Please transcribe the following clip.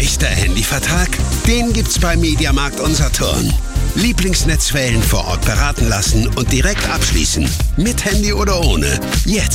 Echter Handyvertrag? Den gibt's bei Mediamarkt und Saturn. Lieblingsnetzwellen vor Ort beraten lassen und direkt abschließen. Mit Handy oder ohne. Jetzt